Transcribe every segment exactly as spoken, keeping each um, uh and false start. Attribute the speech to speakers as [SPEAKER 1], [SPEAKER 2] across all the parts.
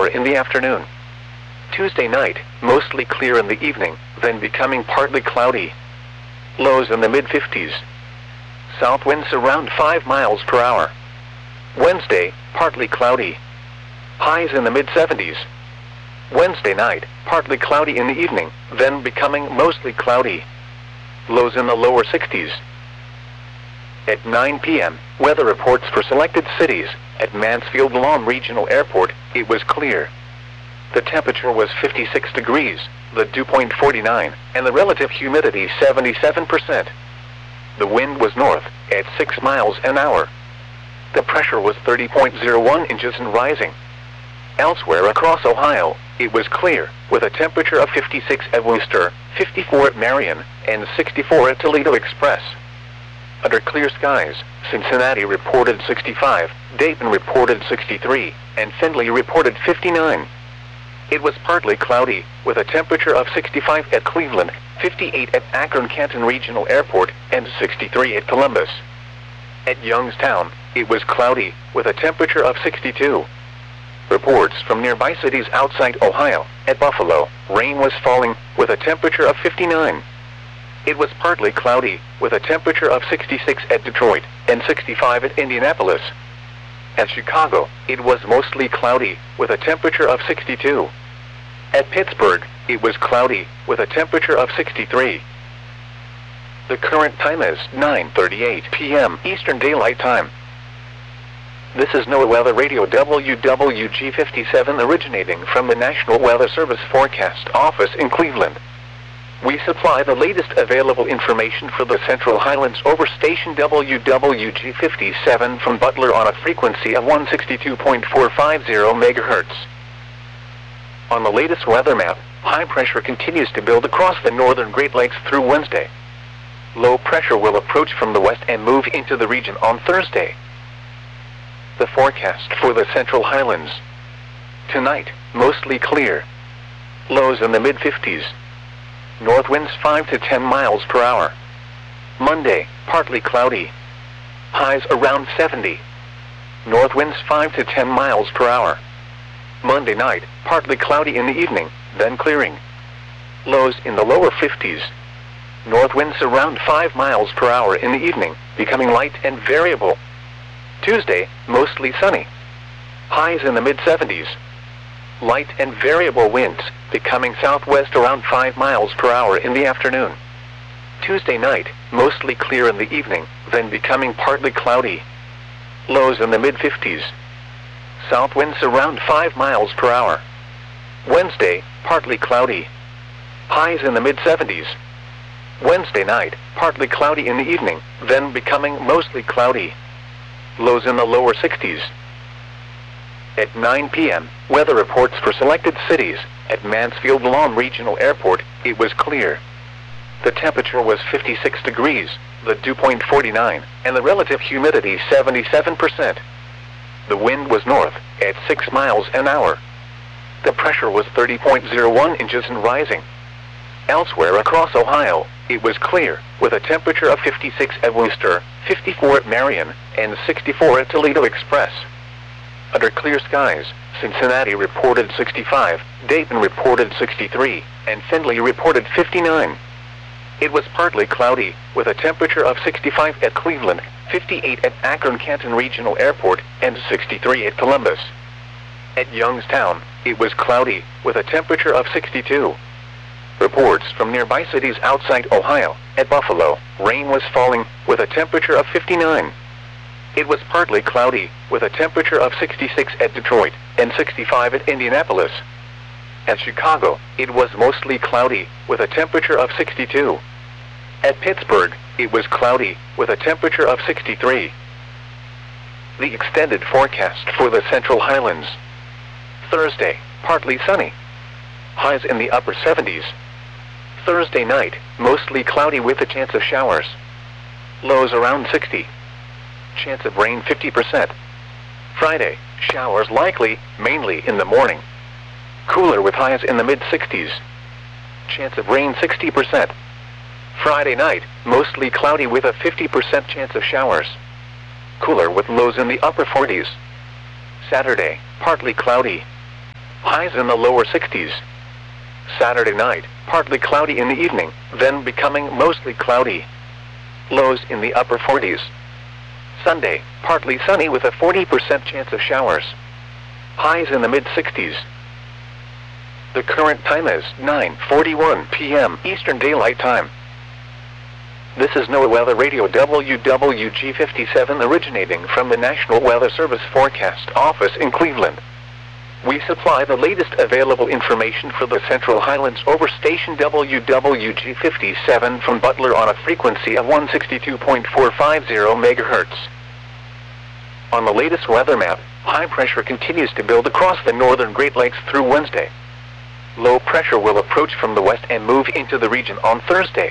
[SPEAKER 1] hour in the afternoon. Tuesday night, mostly clear in the evening, then becoming partly cloudy. Lows in the mid fifties. South winds around five miles per hour. Wednesday, partly cloudy. Highs in the mid seventies. Wednesday night, partly cloudy in the evening, then becoming mostly cloudy. Lows in the lower sixties. At nine p m, weather reports for selected cities. At Mansfield Lawn Regional Airport, it was clear. The temperature was fifty-six degrees, the dew point forty-nine, and the relative humidity seventy-seven percent. The wind was north, at six miles an hour. The pressure was thirty point zero one inches and rising. Elsewhere across Ohio, it was clear, with a temperature of fifty-six at Wooster, fifty-four at Marion, and sixty-four at Toledo Express. Under clear skies, Cincinnati reported sixty-five, Dayton reported sixty-three, and Findlay reported fifty-nine. It was partly cloudy, with a temperature of sixty-five at Cleveland, fifty-eight at Akron-Canton Regional Airport, and sixty-three at Columbus. At Youngstown, it was cloudy, with a temperature of sixty-two. Reports from nearby cities outside Ohio. At Buffalo, rain was falling, with a temperature of fifty-nine. It was partly cloudy, with a temperature of sixty-six at Detroit, and sixty-five at Indianapolis. At Chicago, it was mostly cloudy, with a temperature of sixty-two. At Pittsburgh, it was cloudy, with a temperature of sixty-three. The current time is nine thirty-eight p m Eastern Daylight Time. This is NOAA Weather Radio W W G fifty-seven originating from the National Weather Service Forecast Office in Cleveland. We supply the latest available information for the Central Highlands over station W W G fifty-seven from Butler on a frequency of one sixty-two point four five zero megahertz. On the latest weather map, high pressure continues to build across the northern Great Lakes through Wednesday. Low pressure will approach from the west and move into the region on Thursday. The forecast for the Central Highlands. Tonight, mostly clear. Lows in the mid fifties. North winds five to ten miles per hour. Monday, partly cloudy. Highs around seventy. North winds five to ten miles per hour. Monday night, partly cloudy in the evening, then clearing. Lows in the lower fifties. North winds around five miles per hour in the evening, becoming light and variable. Tuesday, mostly sunny. Highs in the mid seventies. Light and variable winds, becoming southwest around five miles per hour in the afternoon. Tuesday night, mostly clear in the evening, then becoming partly cloudy. Lows in the mid fifties. South winds around five miles per hour. Wednesday, partly cloudy. Highs in the mid seventies. Wednesday night, partly cloudy in the evening, then becoming mostly cloudy. Lows in the lower sixties. At nine p m, weather reports for selected cities. At Mansfield Lawn Regional Airport, it was clear. The temperature was fifty-six degrees, the dew point forty-nine, and the relative humidity seventy-seven percent. The wind was north, at six miles an hour. The pressure was thirty point zero one inches and rising. Elsewhere across Ohio, it was clear, with a temperature of fifty-six at Wooster, fifty-four at Marion, and sixty-four at Toledo Express. Under clear skies, Cincinnati reported sixty-five, Dayton reported sixty-three, and Findlay reported fifty-nine. It was partly cloudy, with a temperature of sixty-five at Cleveland, fifty-eight at Akron-Canton Regional Airport, and sixty-three at Columbus. At Youngstown, it was cloudy, with a temperature of sixty-two. Reports from nearby cities outside Ohio. At Buffalo, rain was falling, with a temperature of fifty-nine. It was partly cloudy, with a temperature of sixty-six at Detroit, and sixty-five at Indianapolis. At Chicago, it was mostly cloudy, with a temperature of sixty-two. At Pittsburgh, it was cloudy, with a temperature of sixty-three. The extended forecast for the Central Highlands. Thursday, partly sunny. Highs in the upper seventies. Thursday night, mostly cloudy with a chance of showers. Lows around sixty. Chance of rain fifty percent. Friday, showers likely, mainly in the morning. Cooler with highs in the mid sixties. Chance of rain sixty percent. Friday night, mostly cloudy with a fifty percent chance of showers. Cooler with lows in the upper forties. Saturday, partly cloudy. highs in the lower sixties. Saturday night, partly cloudy in the evening, then becoming mostly cloudy. Lows in the upper forties. Sunday, partly sunny with a forty percent chance of showers. Highs in the mid sixties. The current time is nine forty-one p m Eastern Daylight Time. This is NOAA Weather Radio W W G fifty-seven originating from the National Weather Service Forecast Office in Cleveland. We supply the latest available information for the Central Highlands over station W W G fifty-seven from Butler on a frequency of one sixty-two point four five zero megahertz. On the latest weather map, high pressure continues to build across the northern Great Lakes through Wednesday. Low pressure will approach from the west and move into the region on Thursday.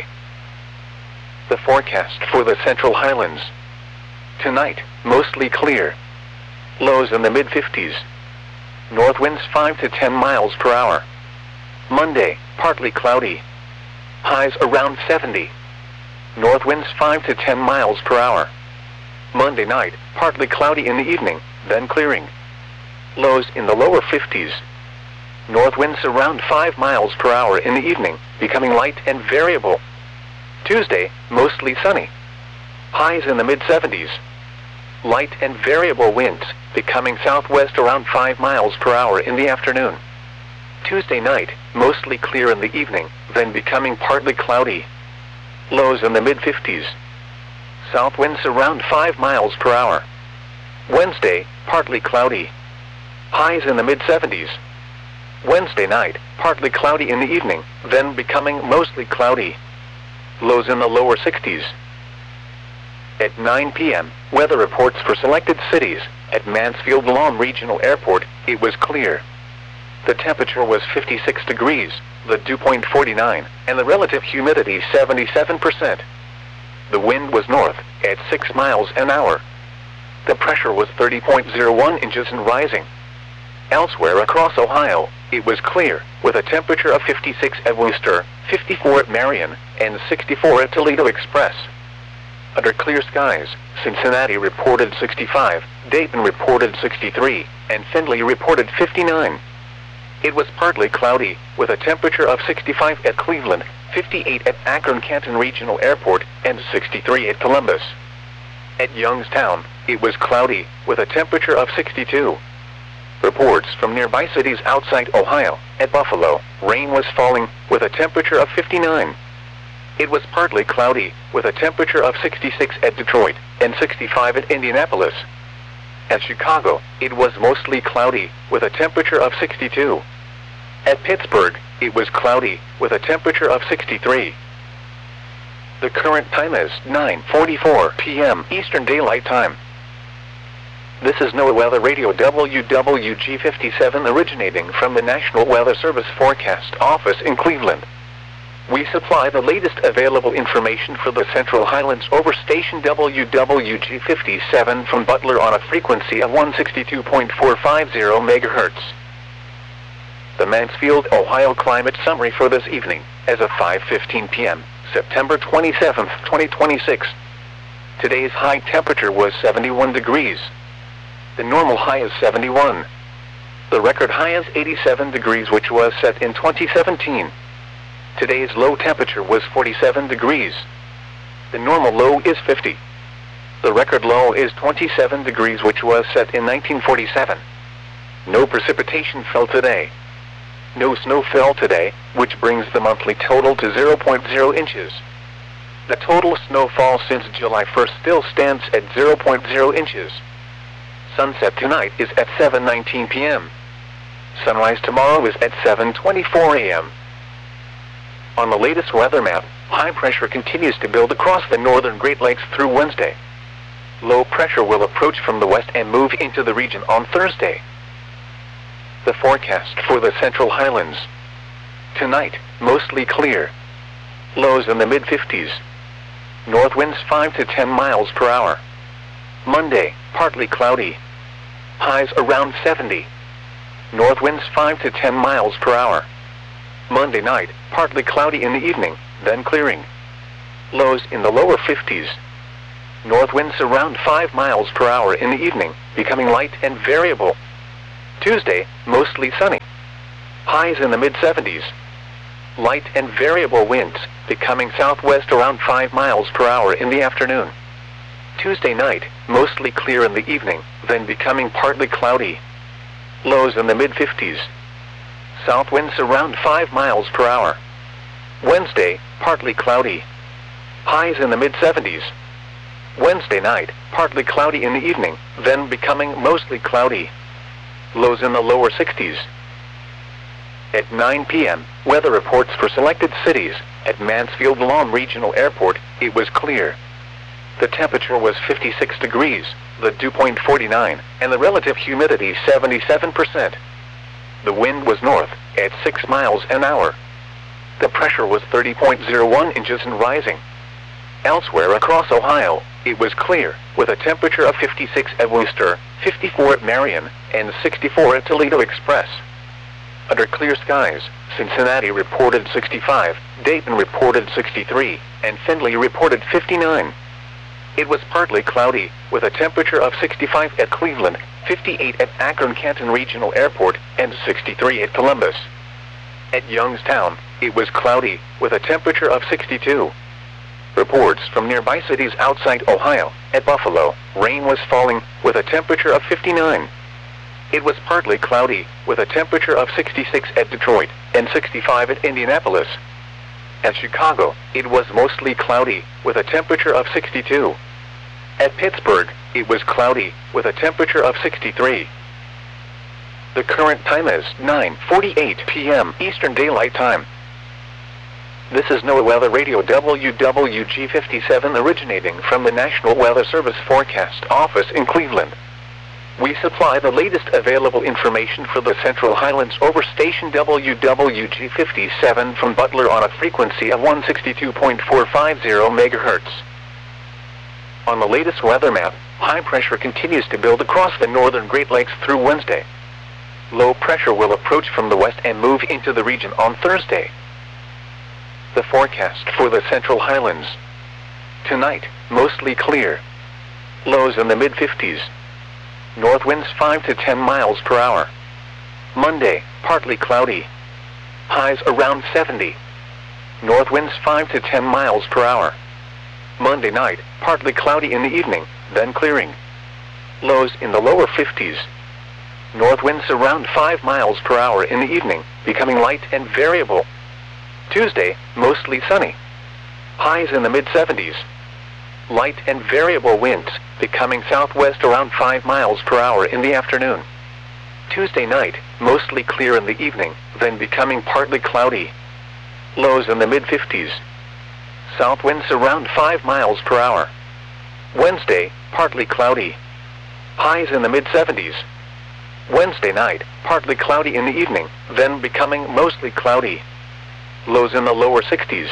[SPEAKER 1] The forecast for the Central Highlands. Tonight, mostly clear. Lows in the mid fifties. North winds five to ten miles per hour. Monday, partly cloudy. Highs around seventy. North winds five to ten miles per hour. Monday night, partly cloudy in the evening, then clearing. Lows in the lower fifties. North winds around five miles per hour in the evening, becoming light and variable. Tuesday, mostly sunny. Highs in the mid seventies. Light and variable winds, becoming southwest around five miles per hour in the afternoon. Tuesday night, mostly clear in the evening, then becoming partly cloudy. Lows in the mid fifties. South winds around five miles per hour. Wednesday, partly cloudy. Highs in the mid seventies. Wednesday night, partly cloudy in the evening, then becoming mostly cloudy. Lows in the lower sixties. At nine p m, weather reports for selected cities. At Mansfield-Lahm Regional Airport, it was clear. The temperature was fifty-six degrees, the dew point forty-nine, and the relative humidity seventy-seven percent. The wind was north, at six miles an hour. The pressure was thirty point zero one inches and rising. Elsewhere across Ohio, it was clear, with a temperature of fifty-six at Wooster, fifty-four at Marion, and sixty-four at Toledo Express. Under clear skies, Cincinnati reported sixty-five, Dayton reported sixty-three, and Findlay reported fifty-nine. It was partly cloudy, with a temperature of sixty-five at Cleveland, fifty-eight at Akron-Canton Regional Airport, and sixty-three at Columbus. At Youngstown, it was cloudy, with a temperature of sixty-two. Reports from nearby cities outside Ohio. At Buffalo, rain was falling, with a temperature of fifty-nine. It was partly cloudy, with a temperature of sixty-six at Detroit, and sixty-five at Indianapolis. At Chicago, it was mostly cloudy, with a temperature of sixty-two. At Pittsburgh, it was cloudy, with a temperature of sixty-three. The current time is nine forty-four p m Eastern Daylight Time. This is NOAA Weather Radio W W G fifty-seven originating from the National Weather Service Forecast Office in Cleveland. We supply the latest available information for the Central Highlands over station W W G fifty-seven from Butler on a frequency of one sixty-two point four five zero megahertz. The Mansfield, Ohio climate summary for this evening, as of five fifteen p m, September twenty-seventh, twenty twenty-six. Today's high temperature was seventy-one degrees. The normal high is seventy-one. The record high is eighty-seven degrees, which was set in twenty seventeen. Today's low temperature was forty-seven degrees. The normal low is fifty. The record low is twenty-seven degrees, which was set in nineteen forty-seven. No precipitation fell today. No snow fell today, which brings the monthly total to zero point zero inches. The total snowfall since July first still stands at zero point zero inches. Sunset tonight is at seven nineteen p m Sunrise tomorrow is at seven twenty-four a m On the latest weather map, high pressure continues to build across the northern Great Lakes through Wednesday. Low pressure will approach from the west and move into the region on Thursday. The forecast for the Central Highlands. Tonight, mostly clear. Lows in the mid fifties. North winds five to ten miles per hour. Monday, partly cloudy. Highs around seventy. North winds five to ten miles per hour. Monday night, partly cloudy in the evening, then clearing. Lows in the lower fifties. North winds around five miles per hour in the evening, becoming light and variable. Tuesday, mostly sunny. highs in the mid seventies. Light and variable winds, becoming southwest around five miles per hour in the afternoon. Tuesday night, mostly clear in the evening, then becoming partly cloudy. Lows in the mid fifties. South winds around five miles per hour. Wednesday, partly cloudy. Highs in the mid seventies. Wednesday night, partly cloudy in the evening, then becoming mostly cloudy. Lows in the lower sixties. At nine p m, weather reports for selected cities. At Mansfield Lawn Regional Airport, it was clear. The temperature was fifty-six degrees, the dew point forty-nine, and the relative humidity seventy-seven percent. The wind was north, at six miles an hour. The pressure was thirty point zero one inches and rising. Elsewhere across Ohio, it was clear, with a temperature of fifty-six at Wooster, fifty-four at Marion, and sixty-four at Toledo Express. Under clear skies, Cincinnati reported sixty-five, Dayton reported sixty-three, and Findlay reported fifty-nine. It was partly cloudy, with a temperature of sixty-five at Cleveland, fifty-eight at Akron-Canton Regional Airport, and sixty-three at Columbus. At Youngstown, it was cloudy, with a temperature of sixty-two. Reports from nearby cities outside Ohio. At Buffalo, rain was falling, with a temperature of fifty-nine. It was partly cloudy, with a temperature of sixty-six at Detroit, and sixty-five at Indianapolis. At Chicago, it was mostly cloudy, with a temperature of sixty-two. At Pittsburgh, it was cloudy, with a temperature of sixty-three. The current time is nine forty-eight p m Eastern Daylight Time. This is NOAA Weather Radio W W G fifty-seven originating from the National Weather Service Forecast Office in Cleveland. We supply the latest available information for the Central Highlands over station W W G fifty-seven from Butler on a frequency of one sixty-two point four five zero megahertz. On the latest weather map, high pressure continues to build across the northern Great Lakes through Wednesday. Low pressure will approach from the west and move into the region on Thursday. The forecast for the Central Highlands. Tonight, mostly clear. Lows in the mid fifties. North winds five to ten miles per hour. Monday, partly cloudy. Highs around seventy. North winds five to ten miles per hour. Monday night, partly cloudy in the evening, then clearing. Lows in the lower fifties. North winds around five miles per hour in the evening, becoming light and variable. Tuesday, mostly sunny. Highs in the mid seventies. Light and variable winds, becoming southwest around five miles per hour in the afternoon. Tuesday night, mostly clear in the evening, then becoming partly cloudy. Lows in the mid fifties. South winds around five miles per hour. Wednesday, partly cloudy. Highs in the mid seventies. Wednesday night, partly cloudy in the evening, then becoming mostly cloudy. Lows in the lower sixties.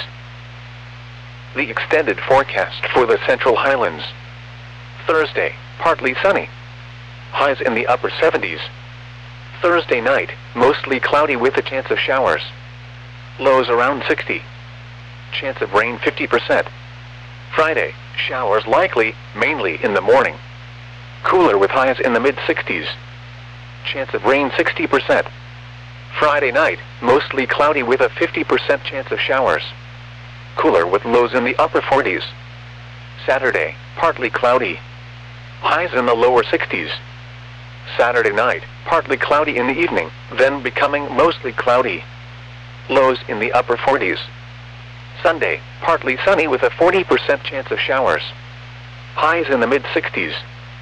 [SPEAKER 1] The extended forecast for the Central Highlands. Thursday, partly sunny. Highs in the upper seventies. Thursday night, mostly cloudy with a chance of showers. Lows around sixty. Chance of rain fifty percent. Friday, showers likely, mainly in the morning. Cooler with highs in the mid sixties. Chance of rain sixty percent. Friday night, mostly cloudy with a fifty percent chance of showers. Cooler with lows in the upper forties. Saturday, partly cloudy. Highs in the lower sixties. Saturday night, partly cloudy in the evening, then becoming mostly cloudy. Lows in the upper forties. Sunday, partly sunny with a forty percent chance of showers. Highs in the mid sixties.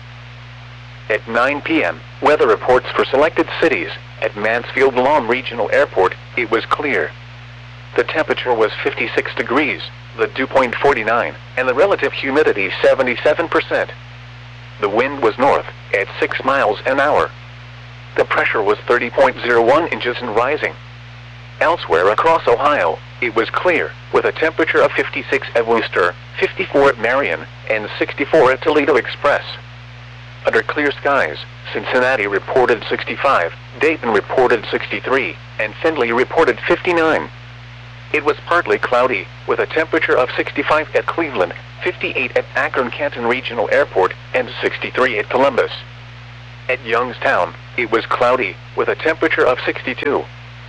[SPEAKER 1] At nine p m, weather reports for selected cities. At Mansfield Lawn Regional Airport, it was clear. The temperature was fifty-six degrees, the dew point forty-nine, and the relative humidity seventy-seven percent. The wind was north, at six miles an hour. The pressure was thirty point zero one inches and rising. Elsewhere across Ohio, it was clear, with a temperature of fifty-six at Wooster, fifty-four at Marion, and sixty-four at Toledo Express. Under clear skies, Cincinnati reported sixty-five, Dayton reported sixty-three, and Findlay reported fifty-nine. It was partly cloudy, with a temperature of sixty-five at Cleveland, fifty-eight at Akron-Canton Regional Airport, and sixty-three at Columbus. At Youngstown, it was cloudy, with a temperature of sixty-two.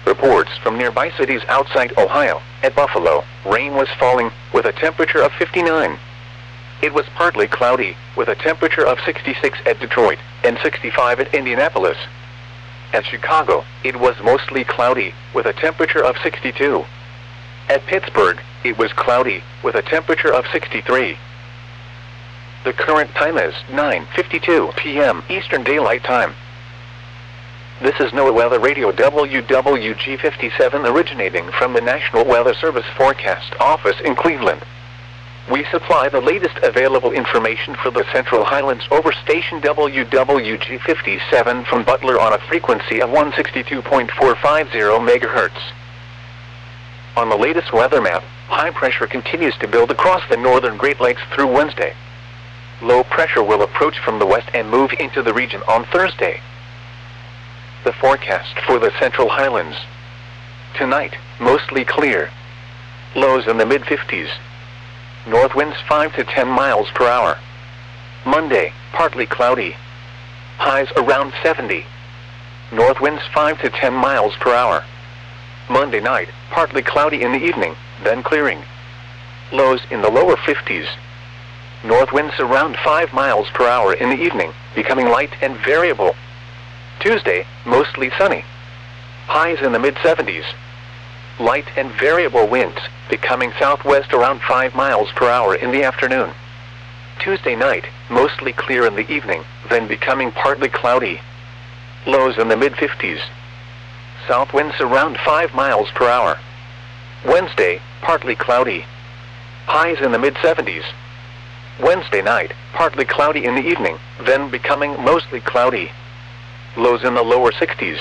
[SPEAKER 1] Reports from nearby cities outside Ohio. At Buffalo, rain was falling, with a temperature of fifty-nine. It was partly cloudy, with a temperature of sixty-six at Detroit, and sixty-five at Indianapolis. At Chicago, it was mostly cloudy, with a temperature of sixty-two. At Pittsburgh, it was cloudy, with a temperature of sixty-three. The current time is nine fifty-two p m Eastern Daylight Time. This is NOAA Weather Radio W W G fifty-seven originating from the National Weather Service Forecast Office in Cleveland. We supply the latest available information for the Central Highlands over station W W G fifty-seven from Butler on a frequency of one sixty-two point four five zero megahertz. On the latest weather map, high pressure continues to build across the northern Great Lakes through Wednesday. Low pressure will approach from the west and move into the region on Thursday. The forecast for the Central Highlands. Tonight, mostly clear. Lows in the mid fifties. North winds five to ten miles per hour. Monday, partly cloudy. Highs around seventy. North winds five to ten miles per hour. Monday night, partly cloudy in the evening, then clearing. Lows in the lower fifties. North winds around five miles per hour in the evening, becoming light and variable. Tuesday, mostly sunny. Highs in the mid seventies. Light and variable winds, becoming southwest around five miles per hour in the afternoon. Tuesday night, mostly clear in the evening, then becoming partly cloudy. Lows in the mid fifties. South winds around five miles per hour. Wednesday, partly cloudy. Highs in the mid seventies. Wednesday night, partly cloudy in the evening, then becoming mostly cloudy. Lows in the lower sixties.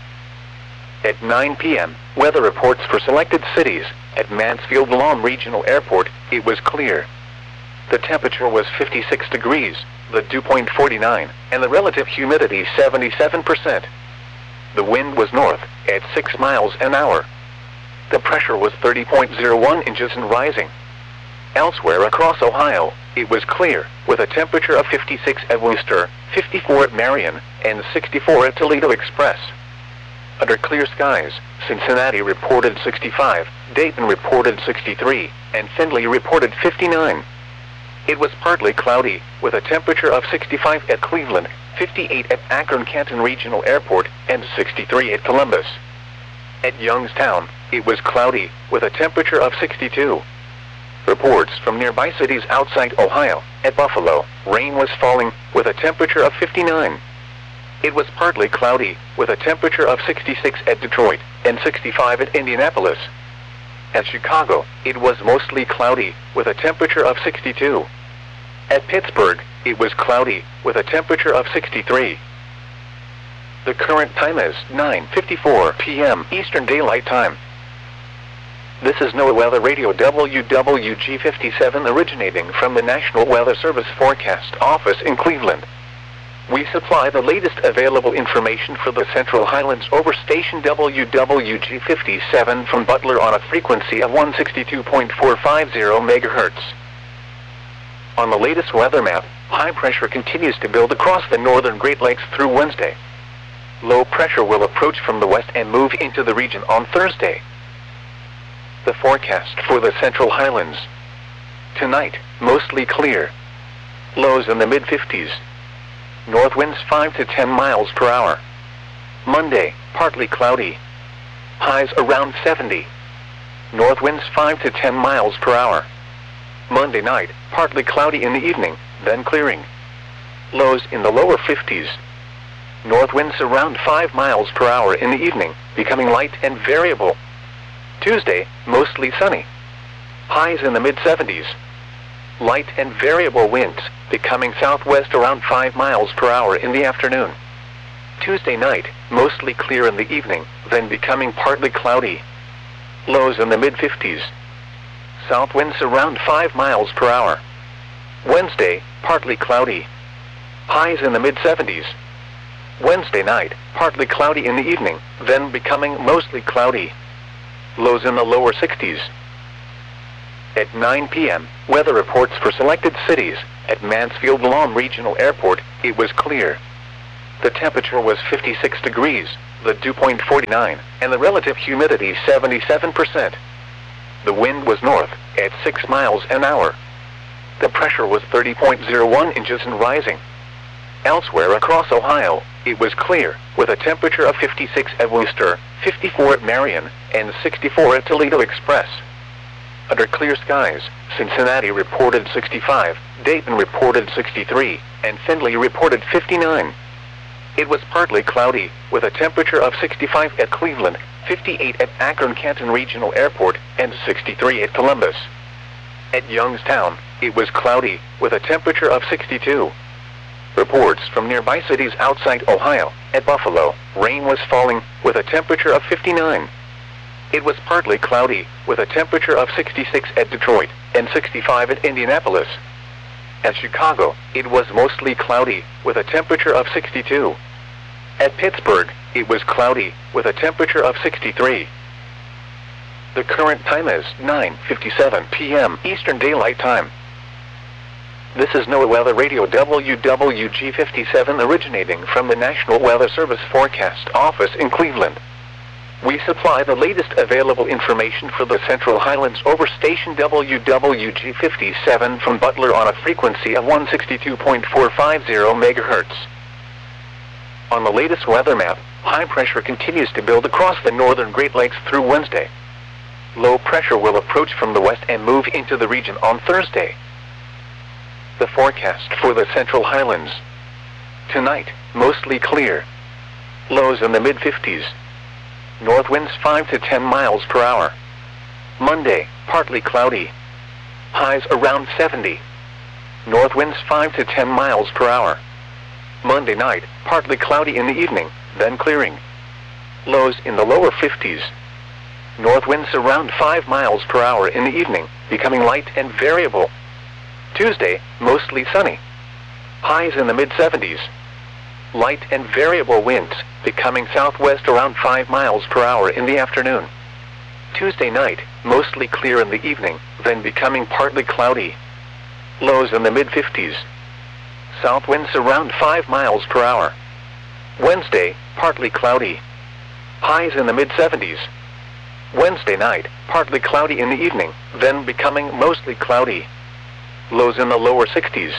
[SPEAKER 1] At nine p m, weather reports for selected cities. At Mansfield Lawn Regional Airport, it was clear. The temperature was fifty-six degrees, the dew point forty-nine, and the relative humidity seventy-seven percent. The wind was north, at six miles an hour. The pressure was thirty point zero one inches and rising. Elsewhere across Ohio, it was clear, with a temperature of fifty-six at Wooster, fifty-four at Marion, and sixty-four at Toledo Express. Under clear skies, Cincinnati reported sixty-five, Dayton reported sixty-three, and Findlay reported fifty-nine. It was partly cloudy, with a temperature of sixty-five at Cleveland, fifty-eight at Akron-Canton Regional Airport, and sixty-three at Columbus. At Youngstown, it was cloudy, with a temperature of sixty-two. Reports from nearby cities outside Ohio. At Buffalo, rain was falling, with a temperature of fifty-nine. It was partly cloudy, with a temperature of sixty-six at Detroit, and sixty-five at Indianapolis. At Chicago, it was mostly cloudy, with a temperature of sixty-two. At Pittsburgh, it was cloudy, with a temperature of sixty-three. The current time is nine fifty-four p m Eastern Daylight Time. This is NOAA Weather Radio W W G fifty-seven originating from the National Weather Service Forecast Office in Cleveland. We supply the latest available information for the Central Highlands over station W W G fifty-seven from Butler on a frequency of one sixty-two point four five zero megahertz. On the latest weather map, high pressure continues to build across the northern Great Lakes through Wednesday. Low pressure will approach from the west and move into the region on Thursday. The forecast for the Central Highlands. Tonight, mostly clear. Lows in the mid fifties. North winds five to ten miles per hour. Monday, partly cloudy. Highs around seventy. North winds five to ten miles per hour. Monday night, partly cloudy in the evening, then clearing. Lows in the lower fifties. North winds around five miles per hour in the evening, becoming light and variable. Tuesday, mostly sunny. Highs in the mid seventies. Light and variable winds, becoming southwest around five miles per hour in the afternoon. Tuesday night, mostly clear in the evening, then becoming partly cloudy. Lows in the mid fifties. South winds around five miles per hour. Wednesday, partly cloudy. Highs in the mid seventies. Wednesday night, partly cloudy in the evening, then becoming mostly cloudy. Lows in the lower sixties. At nine p m, weather reports for selected cities. At Mansfield Lawn Regional Airport, it was clear. The temperature was fifty-six degrees, the dew point forty-nine, and the relative humidity seventy-seven percent. The wind was north, at six miles an hour. The pressure was thirty point zero one inches and rising. Elsewhere across Ohio, it was clear, with a temperature of fifty-six at Wooster, fifty-four at Marion, and sixty-four at Toledo Express. Under clear skies, Cincinnati reported sixty-five, Dayton reported sixty-three, and Findlay reported fifty-nine. It was partly cloudy, with a temperature of sixty-five at Cleveland, fifty-eight at Akron-Canton Regional Airport, and sixty-three at Columbus. At Youngstown, it was cloudy, with a temperature of sixty-two. Reports from nearby cities outside Ohio. At Buffalo, rain was falling, with a temperature of fifty-nine. It was partly cloudy, with a temperature of sixty-six at Detroit, and sixty-five at Indianapolis. At Chicago, it was mostly cloudy, with a temperature of sixty-two. At Pittsburgh, it was cloudy, with a temperature of sixty-three. The current time is nine fifty-seven p m Eastern Daylight Time. This is NOAA Weather Radio W W G fifty-seven originating from the National Weather Service Forecast Office in Cleveland. We supply the latest available information for the Central Highlands over station W W G fifty-seven from Butler on a frequency of one sixty-two point four five zero megahertz. On the latest weather map, high pressure continues to build across the northern Great Lakes through Wednesday. Low pressure will approach from the west and move into the region on Thursday. The forecast for the Central Highlands. Tonight, mostly clear. Lows in the mid fifties. North winds five to ten miles per hour. Monday, partly cloudy. Highs around seventy. North winds five to ten miles per hour. Monday night, partly cloudy in the evening, then clearing. Lows in the lower fifties. North winds around five miles per hour in the evening, becoming light and variable. Tuesday, mostly sunny. Highs in the mid seventies. Light and variable winds, becoming southwest around five miles per hour in the afternoon. Tuesday night, mostly clear in the evening, then becoming partly cloudy. Lows in the mid fifties. South winds around five miles per hour. Wednesday, partly cloudy. Highs in the mid seventies. Wednesday night, partly cloudy in the evening, then becoming mostly cloudy. Lows in the lower sixties.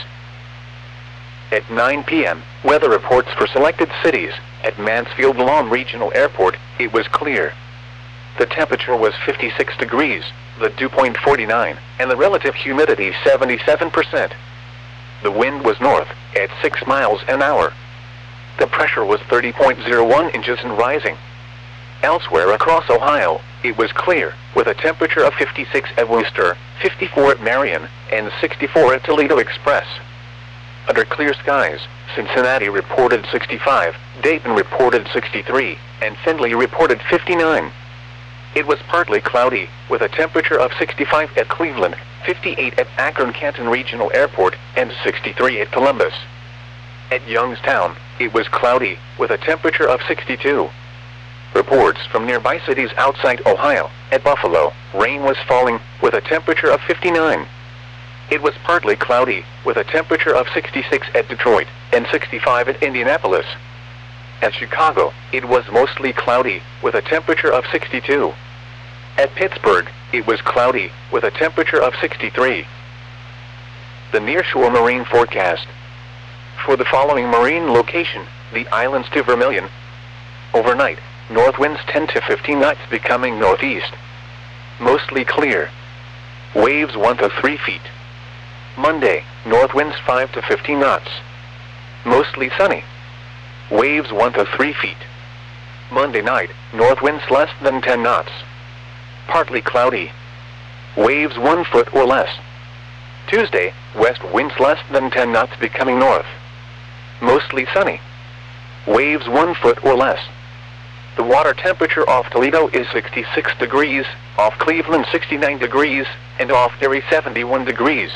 [SPEAKER 1] At nine p m, weather reports for selected cities. At Mansfield Lawn Regional Airport, it was clear. The temperature was fifty-six degrees, the dew point forty-nine, and the relative humidity seventy-seven percent. The wind was north, at six miles an hour. The pressure was thirty point zero one inches and rising. Elsewhere across Ohio, it was clear, with a temperature of fifty-six at Wooster, fifty-four at Marion, and sixty-four at Toledo Express. Under clear skies, Cincinnati reported sixty-five, Dayton reported sixty-three, and Findlay reported fifty-nine. It was partly cloudy, with a temperature of sixty-five at Cleveland, fifty-eight at Akron-Canton Regional Airport, and sixty-three at Columbus. At Youngstown, it was cloudy, with a temperature of sixty-two. Reports from nearby cities outside Ohio. At Buffalo, rain was falling, with a temperature of fifty-nine. It was partly cloudy, with a temperature of sixty-six at Detroit, and sixty-five at Indianapolis. At Chicago, it was mostly cloudy, with a temperature of sixty-two. At Pittsburgh, it was cloudy, with a temperature of sixty-three. The nearshore marine forecast. For the following marine location, the islands to Vermilion. Overnight, north winds ten to fifteen knots becoming northeast. Mostly clear. Waves one to three feet. Monday, north winds five to fifteen knots. Mostly sunny. Waves one to three feet. Monday night, north winds less than ten knots. Partly cloudy. Waves one foot or less. Tuesday, west winds less than ten knots becoming north. Mostly sunny. Waves one foot or less. The water temperature off Toledo is sixty-six degrees, off Cleveland sixty-nine degrees, and off Erie seventy-one degrees.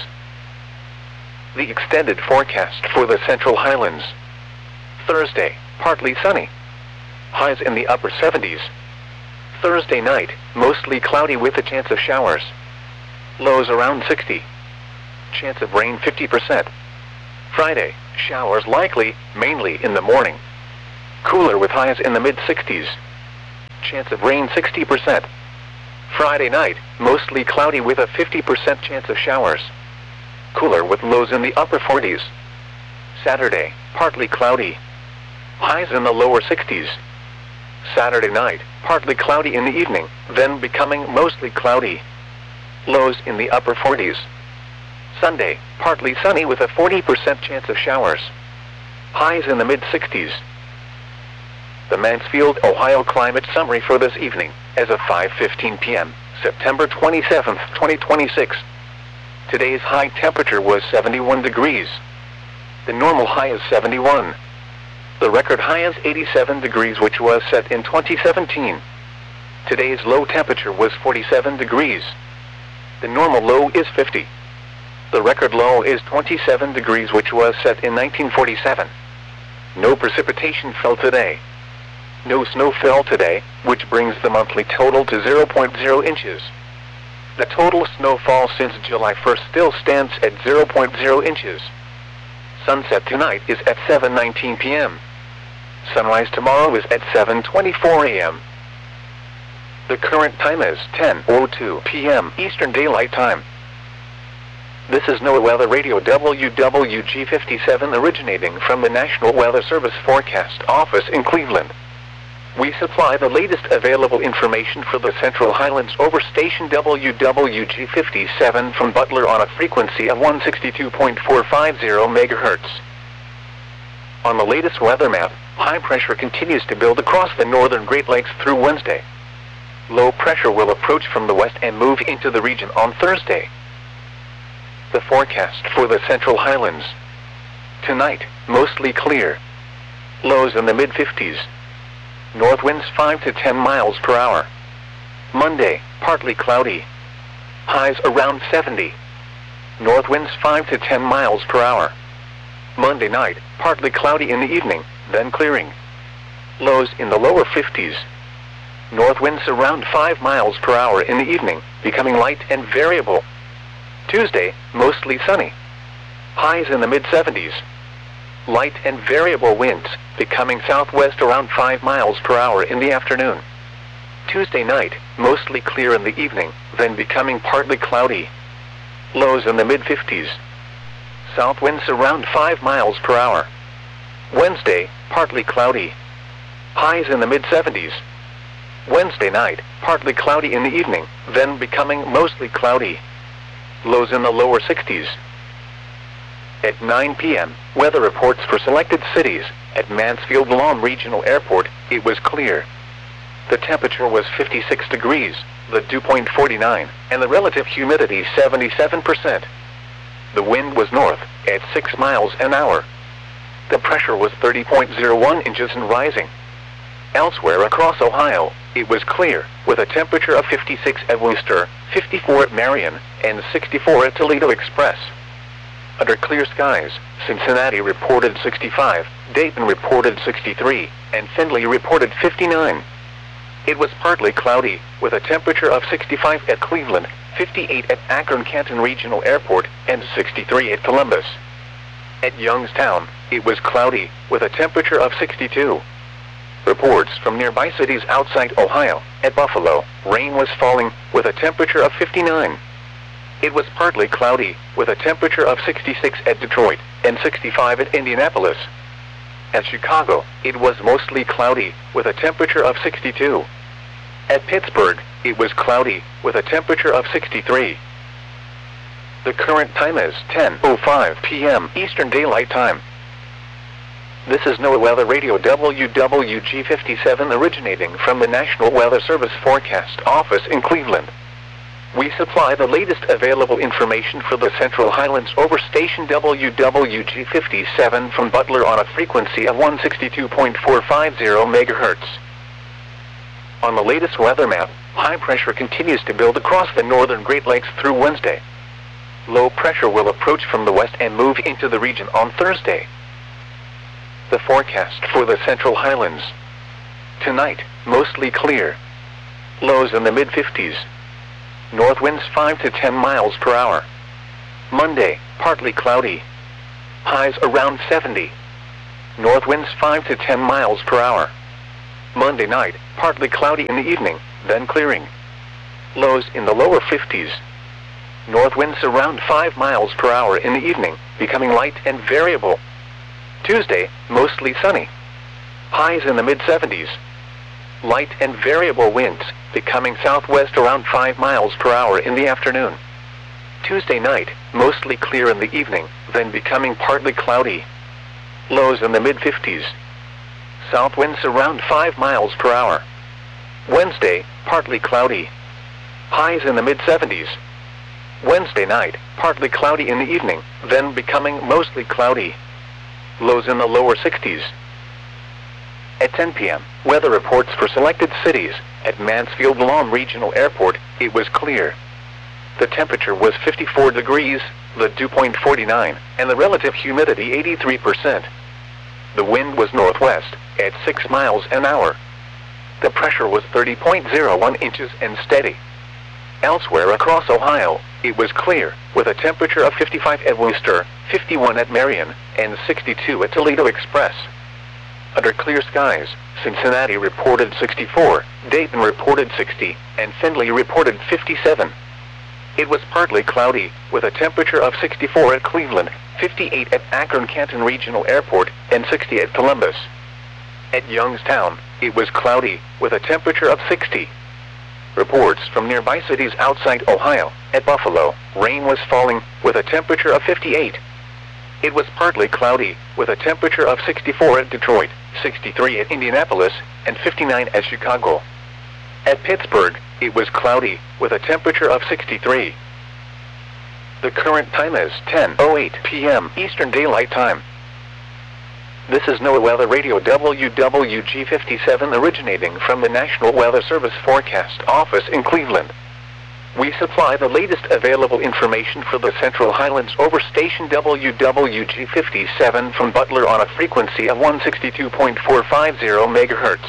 [SPEAKER 1] The extended forecast for the Central Highlands. Thursday, partly sunny. Highs in the upper seventies. Thursday night, mostly cloudy with a chance of showers. Lows around sixty. Chance of rain fifty percent. Friday, showers likely, mainly in the morning. cooler with highs in the mid sixties. Chance of rain sixty percent. Friday night, mostly cloudy with a fifty percent chance of showers. Cooler with lows in the upper forties. Saturday, partly cloudy. Highs in the lower sixties. Saturday night, partly cloudy in the evening, then becoming mostly cloudy. Lows in the upper forties. Sunday, partly sunny with a forty percent chance of showers. Highs in the mid sixties. The Mansfield, Ohio climate summary for this evening, as of five fifteen p m, September twenty-seventh, twenty twenty-six. Today's high temperature was seventy-one degrees. The normal high is seventy-one. The record high is eighty-seven degrees, which was set in twenty seventeen. Today's low temperature was forty-seven degrees. The normal low is fifty. The record low is twenty-seven degrees, which was set in nineteen forty-seven. No precipitation fell today. No snow fell today, which brings the monthly total to zero point zero inches. The total snowfall since July first still stands at zero point zero inches. Sunset tonight is at seven nineteen p m Sunrise tomorrow is at seven twenty-four a m The current time is ten oh two p m Eastern Daylight Time. This is NOAA Weather Radio W W G fifty-seven, originating from the National Weather Service Forecast Office in Cleveland. We supply the latest available information for the Central Highlands over station W W G fifty-seven from Butler on a frequency of one sixty-two point four five zero megahertz. On the latest weather map, high pressure continues to build across the northern Great Lakes through Wednesday. Low pressure will approach from the west and move into the region on Thursday. The forecast for the Central Highlands. Tonight, mostly clear. Lows in the mid fifties. North winds five to ten miles per hour. Monday, partly cloudy. Highs around seventy. North winds five to ten miles per hour. Monday night, partly cloudy in the evening, then clearing. Lows in the lower fifties. North winds around five miles per hour in the evening, becoming light and variable. Tuesday, mostly sunny. Highs in the mid seventies. Light and variable winds, becoming southwest around five miles per hour in the afternoon. Tuesday night, mostly clear in the evening, then becoming partly cloudy. Lows in the mid fifties. South winds around five miles per hour. Wednesday, partly cloudy. Highs in the mid seventies. Wednesday night, partly cloudy in the evening, then becoming mostly cloudy. Lows in the lower sixties. At nine p m, weather reports for selected cities. At Mansfield Lawn Regional Airport, it was clear. The temperature was fifty-six degrees, the dew point forty-nine, and the relative humidity seventy-seven percent. The wind was north, at six miles an hour. The pressure was thirty point zero one inches and rising. Elsewhere across Ohio, it was clear, with a temperature of fifty-six at Wooster, fifty-four at Marion, and sixty-four at Toledo Express. Under clear skies, Cincinnati reported sixty-five, Dayton reported sixty-three, and Findlay reported fifty-nine. It was partly cloudy, with a temperature of sixty-five at Cleveland, fifty-eight at Akron-Canton Regional Airport, and sixty-three at Columbus. At Youngstown, it was cloudy, with a temperature of sixty-two. Reports from nearby cities outside Ohio. At Buffalo, rain was falling, with a temperature of fifty-nine. It was partly cloudy, with a temperature of sixty-six at Detroit, and sixty-five at Indianapolis. At Chicago, it was mostly cloudy, with a temperature of sixty-two. At Pittsburgh, it was cloudy, with a temperature of sixty-three. The current time is ten oh five p m Eastern Daylight Time. This is NOAA Weather Radio W W G fifty-seven, originating from the National Weather Service Forecast Office in Cleveland. We supply the latest available information for the Central Highlands over station W W G fifty-seven from Butler on a frequency of one sixty-two point four five zero megahertz. On the latest weather map, high pressure continues to build across the northern Great Lakes through Wednesday. Low pressure will approach from the west and move into the region on Thursday. The forecast for the Central Highlands. Tonight, mostly clear. Lows in the mid fifties. North winds five to ten miles per hour. Monday, partly cloudy. Highs around seventy. north winds five to ten miles per hour. Monday night, partly cloudy in the evening, then clearing. Lows in the lower fifties. North winds around five miles per hour in the evening, becoming light and variable. Tuesday, mostly sunny. Highs in the mid seventies. Light and variable winds, becoming southwest around five miles per hour in the afternoon. Tuesday night, mostly clear in the evening, then becoming partly cloudy. Lows in the mid fifties. South winds around five miles per hour. Wednesday, partly cloudy. Highs in the mid seventies. Wednesday night, partly cloudy in the evening, then becoming mostly cloudy. Lows in the lower sixties. At ten p m, weather reports for selected cities. At Mansfield Lawn Regional Airport, it was clear. The temperature was fifty-four degrees, the dew point forty-nine, and the relative humidity eighty-three percent. The wind was northwest, at six miles an hour. The pressure was thirty point zero one inches and steady. Elsewhere across Ohio, it was clear, with a temperature of fifty-five at Wooster, fifty-one at Marion, and sixty-two at Toledo Express. Under clear skies, Cincinnati reported sixty-four, Dayton reported sixty, and Findlay reported fifty-seven. It was partly cloudy, with a temperature of sixty-four at Cleveland, fifty-eight at Akron-Canton Regional Airport, and sixty at Columbus. At Youngstown, it was cloudy, with a temperature of sixty. Reports from nearby cities outside Ohio. At Buffalo, rain was falling, with a temperature of fifty-eight. It was partly cloudy, with a temperature of sixty-four at Detroit, sixty-three at Indianapolis, and fifty-nine at Chicago. At Pittsburgh, it was cloudy, with a temperature of sixty-three. The current time is ten oh eight p m Eastern Daylight Time. This is NOAA Weather Radio W W G fifty-seven originating from the National Weather Service Forecast Office in Cleveland. We supply the latest available information for the Central Highlands over station W W G fifty-seven from Butler on a frequency of one sixty-two point four five zero megahertz.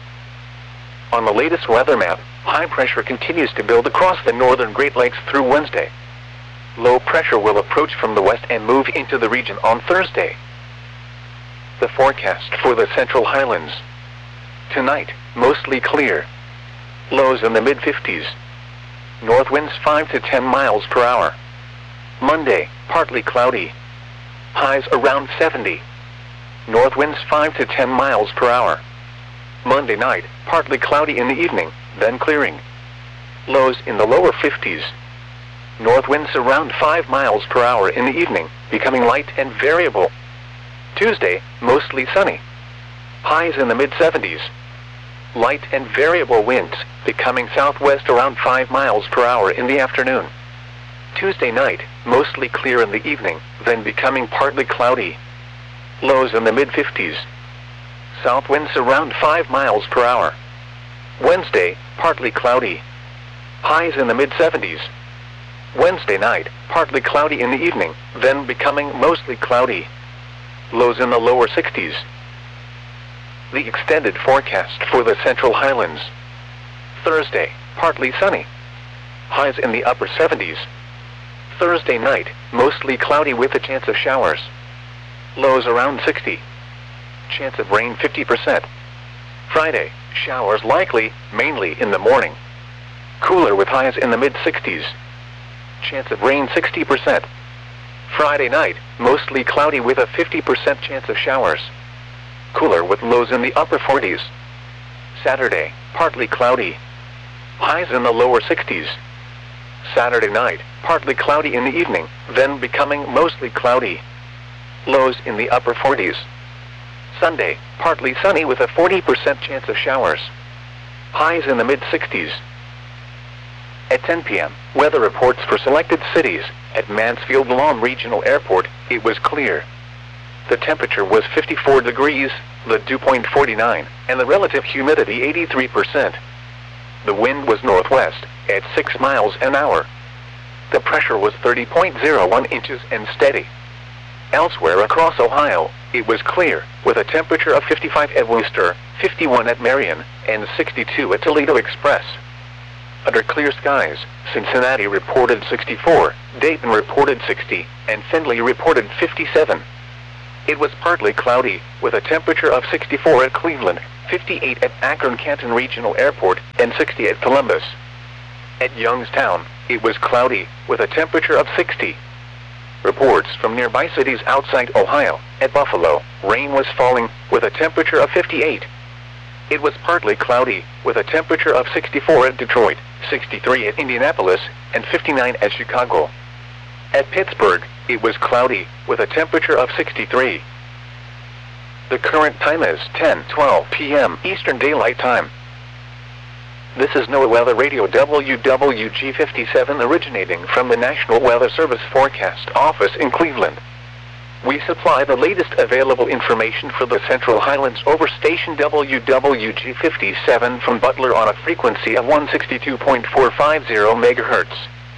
[SPEAKER 1] On the latest weather map, high pressure continues to build across the northern Great Lakes through Wednesday. Low pressure will approach from the west and move into the region on Thursday. The forecast for the Central Highlands. Tonight, mostly clear. Lows in the mid fifties. North winds five to ten miles per hour. Monday, partly cloudy. Highs around seventy. North winds five to ten miles per hour. Monday night, partly cloudy in the evening, then clearing. Lows in the lower fifties. North winds around five miles per hour in the evening, becoming light and variable. Tuesday, mostly sunny. Highs in the mid seventies. Light and variable winds, becoming southwest around five miles per hour in the afternoon. Tuesday night, mostly clear in the evening, then becoming partly cloudy. Lows in the mid fifties. South winds around five miles per hour. Wednesday, partly cloudy. Highs in the mid seventies. Wednesday night, partly cloudy in the evening, then becoming mostly cloudy. Lows in the lower sixties. The extended forecast for the Central Highlands. Thursday, partly sunny. Highs in the upper seventies. Thursday night, mostly cloudy with a chance of showers. Lows around sixty. Chance of rain fifty percent. Friday, showers likely, mainly in the morning. Cooler with highs in the mid sixties. Chance of rain sixty percent. Friday night, mostly cloudy with a fifty percent chance of showers. Cooler with lows in the upper forties. Saturday, partly cloudy. Highs in the lower sixties. Saturday night, partly cloudy in the evening, then becoming mostly cloudy. Lows in the upper forties. Sunday, partly sunny with a forty percent chance of showers. Highs in the mid sixties. At ten p m, weather reports for selected cities. At Mansfield Lawn Regional Airport, it was clear. The temperature was fifty-four degrees, the dew point forty-nine, and the relative humidity eighty-three percent. The wind was northwest, at six miles an hour. The pressure was thirty point zero one inches and steady. Elsewhere across Ohio, it was clear, with a temperature of fifty-five at Wooster, fifty-one at Marion, and sixty-two at Toledo Express. Under clear skies, Cincinnati reported sixty-four, Dayton reported sixty, and Findlay reported fifty-seven. It was partly cloudy, with a temperature of sixty-four at Cleveland, fifty-eight at Akron-Canton Regional Airport, and sixty at Columbus. At Youngstown, it was cloudy, with a temperature of sixty. Reports from nearby cities outside Ohio. At Buffalo, rain was falling, with a temperature of fifty-eight. It was partly cloudy, with a temperature of sixty-four at Detroit, sixty-three at Indianapolis, and fifty-nine at Chicago. At Pittsburgh, it was cloudy, with a temperature of sixty-three. The current time is ten twelve p m Eastern Daylight Time. This is NOAA Weather Radio W W G fifty-seven originating from the National Weather Service Forecast Office in Cleveland. We supply the latest available information for the Central Highlands over station W W G fifty-seven from Butler on a frequency of one sixty-two point four five zero megahertz.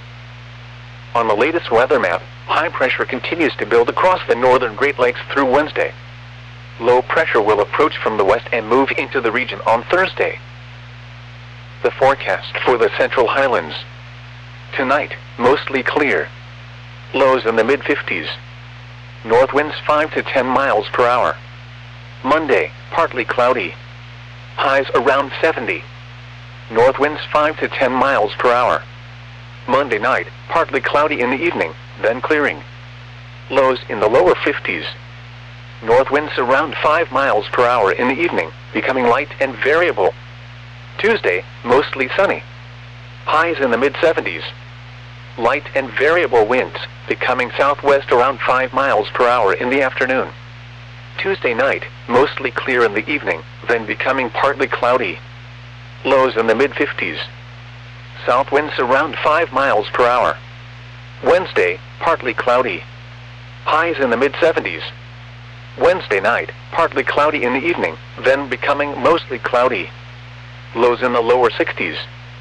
[SPEAKER 1] On the latest weather map, high pressure continues to build across the northern Great Lakes through Wednesday. Low pressure will approach from the west and move into the region on Thursday. The forecast for the Central Highlands. Tonight, mostly clear. Lows in the mid fifties. North winds five to ten miles per hour. Monday, partly cloudy. Highs around seventy. North winds five to ten miles per hour. Monday night, partly cloudy in the evening, then clearing. Lows in the lower fifties. North winds around five miles per hour in the evening, becoming light and variable. Tuesday, mostly sunny. Highs in the mid seventies. Light and variable winds, becoming southwest around five miles per hour in the afternoon. Tuesday night, mostly clear in the evening, then becoming partly cloudy. Lows in the mid fifties. South winds around five miles per hour. Wednesday, partly cloudy. Highs in the mid seventies. Wednesday night, partly cloudy in the evening, then becoming mostly cloudy. Lows in the lower sixties.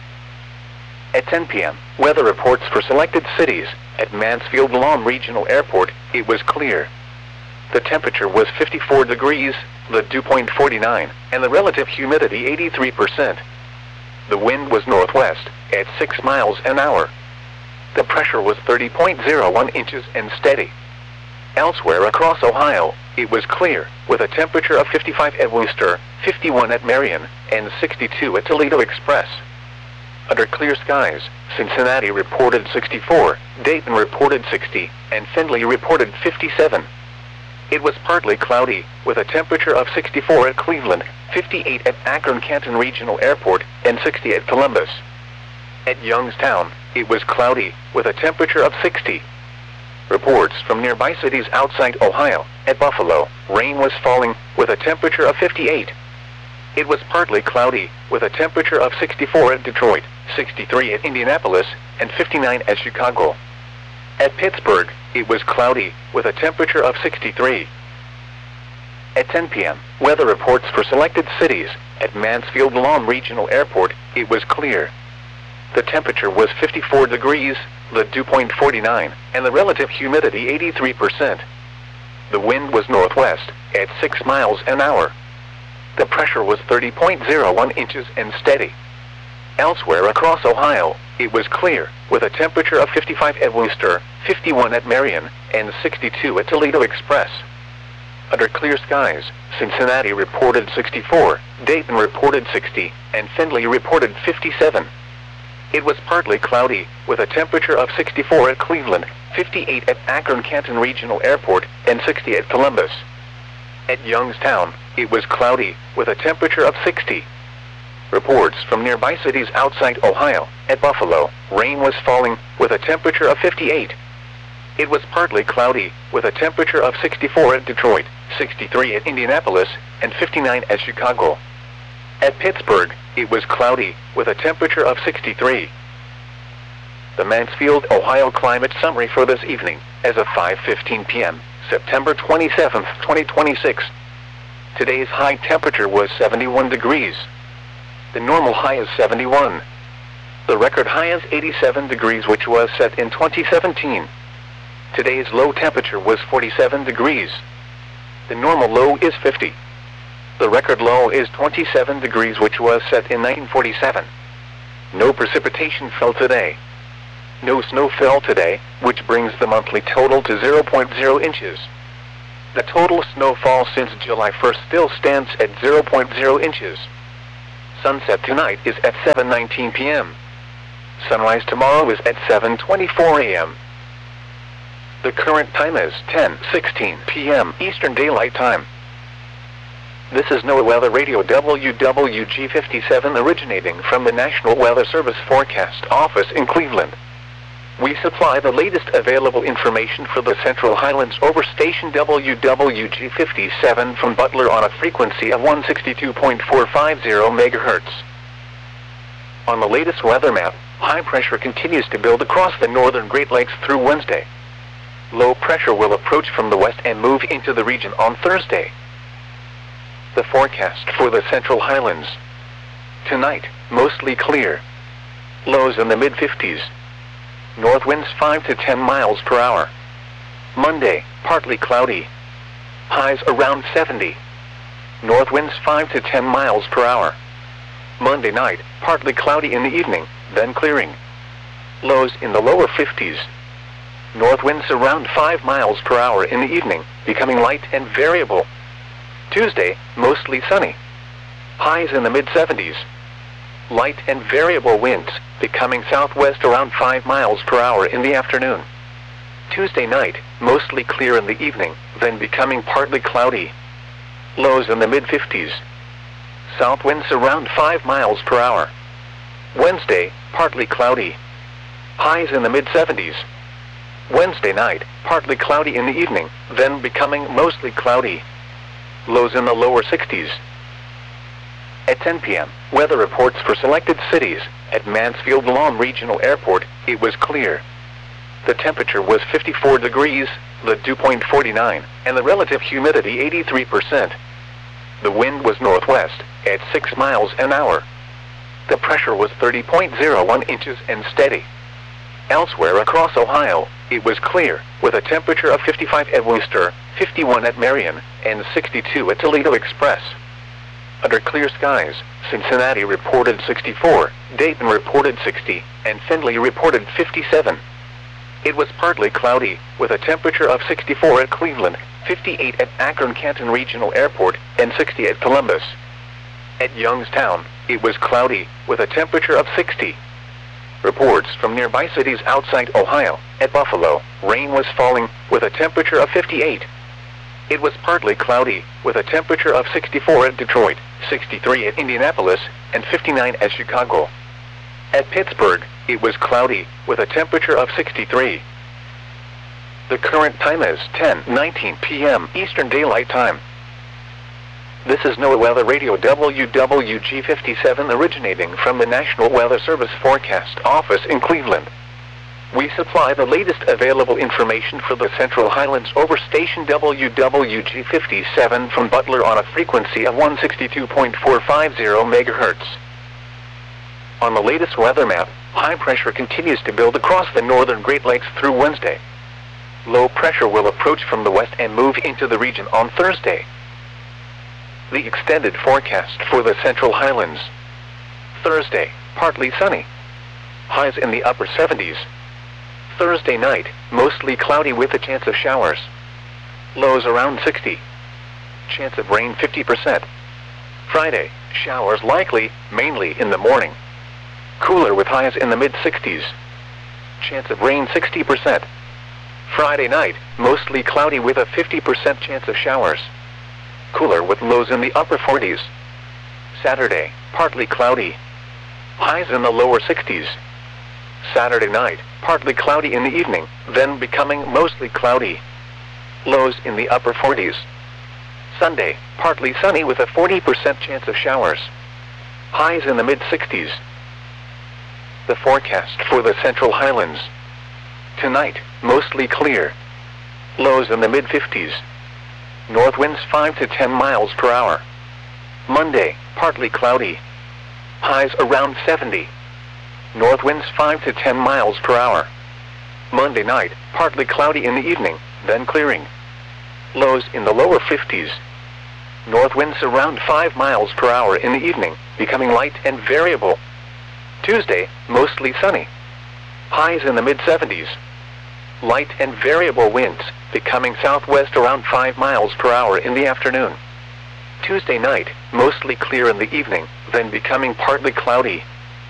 [SPEAKER 1] At ten p m, weather reports for selected cities. At Mansfield-Lahm Regional Airport, it was clear. The temperature was fifty-four degrees, the dew point forty-nine, and the relative humidity eighty-three percent. The wind was northwest, at six miles an hour. The pressure was thirty point zero one inches and steady. Elsewhere across Ohio, it was clear, with a temperature of fifty-five at Wooster, fifty-one at Marion, and sixty-two at Toledo Express. Under clear skies, Cincinnati reported sixty-four, Dayton reported sixty, and Findlay reported fifty-seven. It was partly cloudy, with a temperature of sixty-four at Cleveland, fifty-eight at Akron-Canton Regional Airport, and sixty at Columbus. At Youngstown, it was cloudy, with a temperature of sixty. Reports from nearby cities outside Ohio. At Buffalo, rain was falling, with a temperature of fifty-eight. It was partly cloudy, with a temperature of sixty-four at Detroit, sixty-three at Indianapolis, and fifty-nine at Chicago. At Pittsburgh, it was cloudy, with a temperature of sixty-three. At ten p m, weather reports for selected cities. At Mansfield-Lahm Regional Airport, it was clear. The temperature was fifty-four degrees, the dew point forty-nine, and the relative humidity eighty-three percent. The wind was northwest, at six miles an hour. The pressure was thirty point zero one inches and steady. Elsewhere across Ohio, it was clear, with a temperature of fifty-five at Wooster, fifty-one at Marion, and sixty-two at Toledo Express. Under clear skies, Cincinnati reported sixty-four, Dayton reported sixty, and Findlay reported fifty-seven. It was partly cloudy, with a temperature of sixty-four at Cleveland, fifty-eight at Akron-Canton Regional Airport, and sixty at Columbus. At Youngstown, it was cloudy, with a temperature of sixty. Reports from nearby cities outside Ohio. At Buffalo, rain was falling, with a temperature of fifty-eight. It was partly cloudy, with a temperature of sixty-four at Detroit, sixty-three at Indianapolis, and fifty-nine at Chicago. At Pittsburgh, it was cloudy, with a temperature of sixty-three. The Mansfield, Ohio climate summary for this evening, as of five fifteen p m, September twenty-seventh, twenty twenty-six. Today's high temperature was seventy-one degrees. The normal high is seventy-one. The record high is eighty-seven degrees, which was set in twenty seventeen. Today's low temperature was forty-seven degrees. The normal low is fifty. The record low is twenty-seven degrees, which was set in nineteen forty-seven. No precipitation fell today. No snow fell today, which brings the monthly total to zero point zero inches. The total snowfall since July first still stands at zero point zero inches. Sunset tonight is at seven nineteen p m Sunrise tomorrow is at seven twenty-four a m The current time is ten sixteen p m Eastern Daylight Time. This is NOAA Weather Radio W W G fifty-seven originating from the National Weather Service Forecast Office in Cleveland. We supply the latest available information for the Central Highlands over station W W G fifty-seven from Butler on a frequency of one sixty-two point four five zero megahertz. On the latest weather map, high pressure continues to build across the northern Great Lakes through Wednesday. Low pressure will approach from the west and move into the region on Thursday. The forecast for the Central Highlands. Tonight, mostly clear. Lows in the mid fifties. North winds five to ten miles per hour. Monday, partly cloudy. Highs around seventy. North winds five to ten miles per hour. Monday night, partly cloudy in the evening, then clearing. Lows in the lower fifties. North winds around five miles per hour in the evening, becoming light and variable. Tuesday, mostly sunny. Highs in the mid seventies. Light and variable winds, becoming southwest around five miles per hour in the afternoon. Tuesday night, mostly clear in the evening, then becoming partly cloudy. Lows in the mid fifties. South winds around five miles per hour. Wednesday, partly cloudy. Highs in the mid seventies. Wednesday night, partly cloudy in the evening, then becoming mostly cloudy. Lows in the lower sixties. At ten p m, weather reports for selected cities. At Mansfield Lawn Regional Airport, it was clear. The temperature was fifty-four degrees, the dew point forty-nine, and the relative humidity eighty-three percent. The wind was northwest, at six miles an hour. The pressure was thirty point zero one inches and steady. Elsewhere across Ohio, it was clear, with a temperature of fifty-five at Wooster, fifty-one at Marion, and sixty-two at Toledo Express. Under clear skies, Cincinnati reported sixty-four, Dayton reported sixty, and Findlay reported fifty-seven. It was partly cloudy, with a temperature of sixty-four at Cleveland, fifty-eight at Akron-Canton Regional Airport, and sixty at Columbus. At Youngstown, it was cloudy, with a temperature of sixty. Reports from nearby cities outside Ohio. At Buffalo, rain was falling, with a temperature of fifty-eight. It was partly cloudy, with a temperature of sixty-four at Detroit, sixty-three at Indianapolis, and fifty-nine at Chicago. At Pittsburgh, it was cloudy, with a temperature of sixty-three. The current time is ten nineteen p m Eastern Daylight Time. This is NOAA Weather Radio W W G fifty-seven originating from the National Weather Service Forecast Office in Cleveland. We supply the latest available information for the Central Highlands over station W W G fifty-seven from Butler on a frequency of one sixty-two point four five zero megahertz. On the latest weather map, high pressure continues to build across the northern Great Lakes through Wednesday. Low pressure will approach from the west and move into the region on Thursday. The extended forecast for the Central Highlands. Thursday, partly sunny. Highs in the upper seventies. Thursday night, mostly cloudy with a chance of showers. Lows around sixty. Chance of rain fifty percent. Friday, showers likely, mainly in the morning. Cooler with highs in the mid sixties. Chance of rain sixty percent. Friday night, mostly cloudy with a fifty percent chance of showers. Cooler with lows in the upper forties. Saturday, partly cloudy. Highs in the lower sixties. Saturday night, partly cloudy in the evening, then becoming mostly cloudy. Lows in the upper forties. Sunday, partly sunny with a forty percent chance of showers. Highs in the mid sixties. The forecast for the Central Highlands. Tonight, mostly clear. Lows in the mid fifties. North winds five to ten miles per hour. Monday, partly cloudy. Highs around seventy. North winds five to ten miles per hour. Monday night, partly cloudy in the evening, then clearing. Lows in the lower fifties. North winds around five miles per hour in the evening, becoming light and variable. Tuesday, mostly sunny. Highs in the mid seventies. Light and variable winds, becoming southwest around five miles per hour in the afternoon. Tuesday night, mostly clear in the evening, then becoming partly cloudy.